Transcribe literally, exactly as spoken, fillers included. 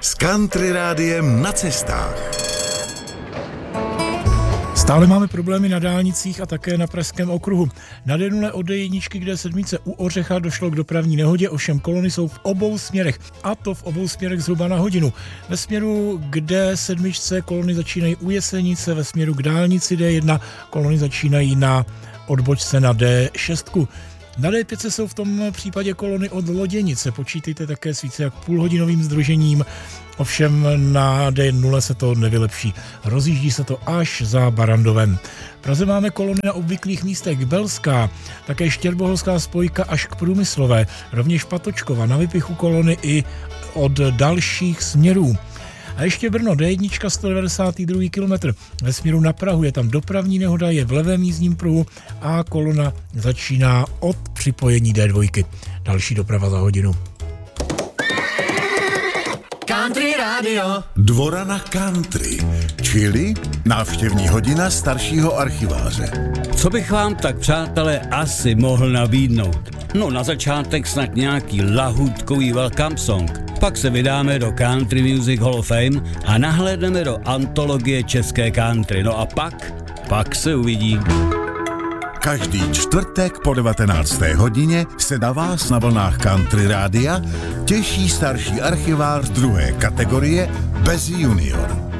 S Country Rádiem na cestách. Stále máme problémy na dálnicích a také na Pražském okruhu. Na D nula od D jedna, kde sedmice u Ořecha, došlo k dopravní nehodě, ovšem kolony jsou v obou směrech, a to v obou směrech zhruba na hodinu. Ve směru k D sedm kolony začínají u Jesenice, ve směru k dálnici D jedna kolony začínají na odbočce na D šest. Na D pět jsou v tom případě kolony od Loděnice, počítejte také s více jak půlhodinovým združením, ovšem na D nula se to nevylepší, rozjíždí se to až za Barandovem. V Praze máme kolony na obvyklých místech: Belská, také Štěrboholská spojka až k Průmyslové, rovněž Patočkova, na vypichu kolony i od dalších směrů. A ještě Brno, D jedna, sto devadesátý druhý kilometr. Ve směru na Prahu je tam dopravní nehoda, je v levém jízdním pruhu a kolona začíná od připojení D dva. Další doprava za hodinu. Country Radio. Dvora na country, čili návštěvní hodina staršího archiváře. Co bych vám tak, přátelé, asi mohl nabídnout? No, na začátek snad nějaký lahůdkový welcome song. Pak se vydáme do Country Music Hall of Fame a nahlédneme do antologie české country. No a pak, pak se uvidí. Každý čtvrtek po devatenácté hodině se na vás na vlnách Country Rádia těší starší archivář druhé kategorie bez junior.